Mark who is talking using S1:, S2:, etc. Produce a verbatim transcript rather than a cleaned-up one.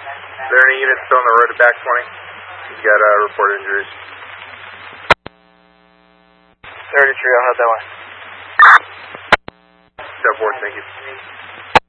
S1: Is there any units still on the road to back twenty? You've got uh, reported injuries.
S2: thirty-three, I'll have that one.
S1: Step forward, thank you.